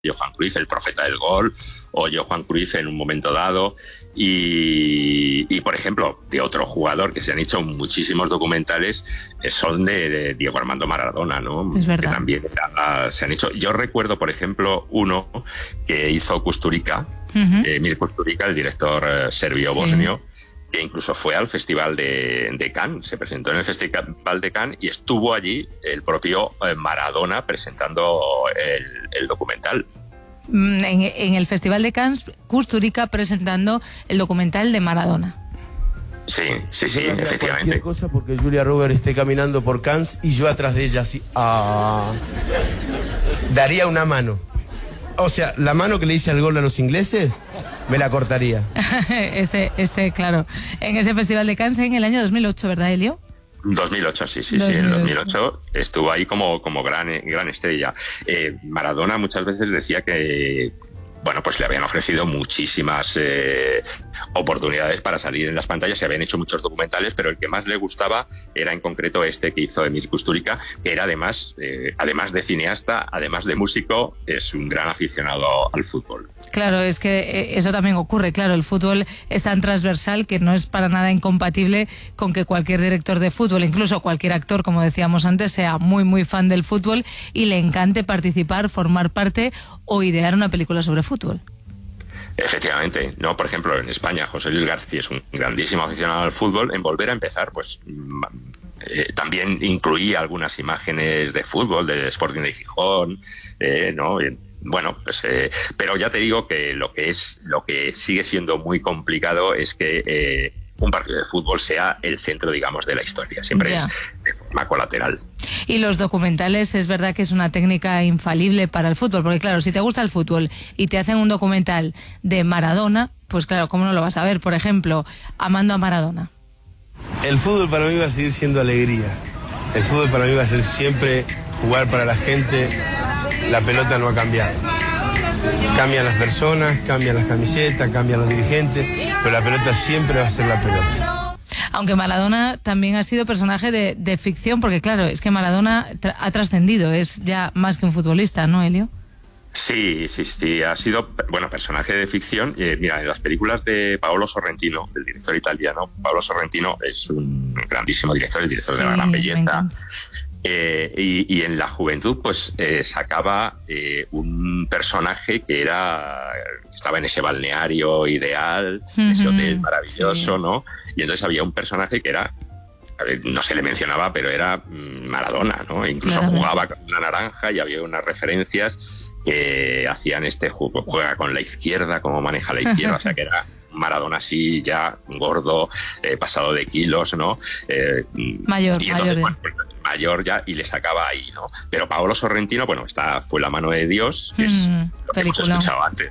Johan Cruyff, el profeta del gol, o Johan Cruyff en un momento dado. Y por ejemplo, de otro jugador que se han hecho muchísimos documentales son de Diego Armando Maradona, ¿no? Es verdad. Que también se han hecho. Yo recuerdo, por ejemplo, uno que hizo Kusturica, Mir Kusturica, el director serbio-bosnio, que incluso fue al Festival de Cannes, se presentó en el Festival de Cannes y estuvo allí el propio Maradona presentando el documental. En el Festival de Cannes, Kusturica presentando el documental de Maradona. Sí, efectivamente. Cualquier cosa porque Julia Roberts esté caminando por Cannes y yo atrás de ella así. Daría una mano. O sea, la mano que le hice al gol a los ingleses, me la cortaría. Claro. En ese Festival de Cannes en el año 2008, ¿verdad, Elio? 2008, sí. En 2008 estuvo ahí como gran estrella. Maradona muchas veces decía que, bueno, pues le habían ofrecido muchísimas oportunidades para salir en las pantallas, se habían hecho muchos documentales, pero el que más le gustaba era en concreto este que hizo Emir Kusturica, que era además de cineasta, además de músico, es un gran aficionado al fútbol. Claro, es que eso también ocurre, claro, el fútbol es tan transversal que no es para nada incompatible con que cualquier director de fútbol, incluso cualquier actor, como decíamos antes, sea muy, muy fan del fútbol y le encante participar, formar parte o idear una película sobre fútbol. Efectivamente, no, por ejemplo, en España José Luis García es un grandísimo aficionado al fútbol. En Volver a Empezar, pues también incluía algunas imágenes de fútbol, del Sporting de Gijón, ¿no? Bueno, pues, pero ya te digo que lo que sigue siendo muy complicado es que un partido de fútbol sea el centro, digamos, de la historia. Siempre es de forma colateral. Y los documentales, es verdad que es una técnica infalible para el fútbol, porque claro, si te gusta el fútbol y te hacen un documental de Maradona, pues claro, ¿cómo no lo vas a ver? Por ejemplo, Amando a Maradona. El fútbol para mí va a seguir siendo alegría. El fútbol para mí va a ser siempre jugar para la gente. La pelota no ha cambiado. Cambian las personas, cambian las camisetas, cambian los dirigentes, pero la pelota siempre va a ser la pelota. Aunque Maradona también ha sido personaje de ficción, porque claro, es que Maradona ha trascendido, es ya más que un futbolista, ¿no, Elio? Sí, ha sido, bueno, personaje de ficción. Mira, en las películas de Paolo Sorrentino, del director italiano, Paolo Sorrentino es un grandísimo director, el director de La Gran Belleza. Y en la juventud pues sacaba un personaje que estaba en ese balneario ideal, ese hotel maravilloso, ¿no? Y entonces había un personaje que era, no se le mencionaba, pero era Maradona, ¿no? Incluso jugaba con una naranja y había unas referencias que hacían juega con la izquierda, cómo maneja la izquierda, o sea que era Maradona así ya gordo, pasado de kilos, ¿no? Mayor ya, y le sacaba ahí, ¿no? Pero Paolo Sorrentino, bueno, esta fue La mano de Dios, que es lo que hemos escuchado antes,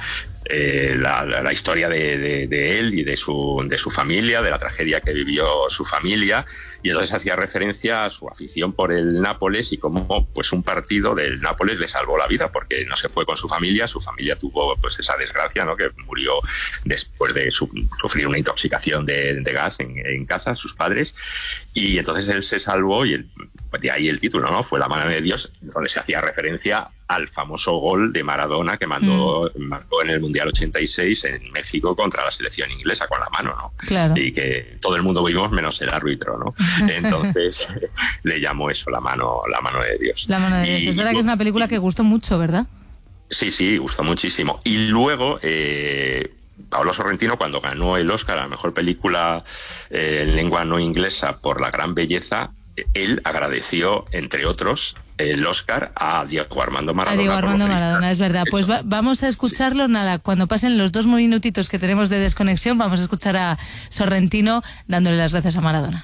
la historia de él y de su familia, de la tragedia que vivió su familia, y entonces hacía referencia a su afición por el Nápoles y cómo pues un partido del Nápoles le salvó la vida, porque no se fue con su familia tuvo pues esa desgracia, ¿no? Que murió después de sufrir una intoxicación de gas en casa, sus padres, y entonces él se salvó y de ahí el título, ¿no? Fue La mano de Dios, donde se hacía referencia al famoso gol de Maradona que marcó en el Mundial 86 en México contra la selección inglesa con la mano, ¿no? Claro. Y que todo el mundo vimos menos el árbitro, ¿no? Entonces le llamó eso la mano de Dios. La mano de Dios. Es verdad que es una película que gustó mucho, ¿verdad? Sí, gustó muchísimo. Y luego Paolo Sorrentino, cuando ganó el Oscar a la mejor película en lengua no inglesa por La Gran Belleza, él agradeció, entre otros, el Oscar a Diego Armando Maradona. A Diego Armando Maradona, es verdad. Pues vamos a escucharlo, cuando pasen los 2 minutitos que tenemos de desconexión, vamos a escuchar a Sorrentino dándole las gracias a Maradona.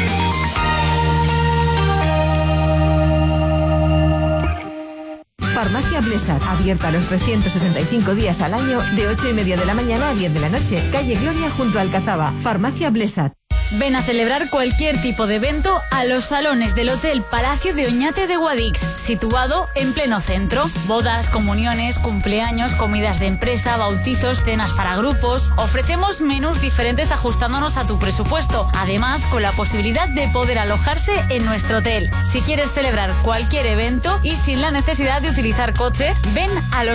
Farmacia Blesat, abierta los 365 días al año, de 8:30 de la mañana a 10 de la noche. Calle Gloria junto a Alcazaba. Farmacia Blesat. Ven a celebrar cualquier tipo de evento a los salones del Hotel Palacio de Oñate de Guadix, situado en pleno centro. Bodas, comuniones, cumpleaños, comidas de empresa, bautizos, cenas para grupos. Ofrecemos menús diferentes ajustándonos a tu presupuesto, además con la posibilidad de poder alojarse en nuestro hotel. Si quieres celebrar cualquier evento y sin la necesidad de utilizar coche, ven a los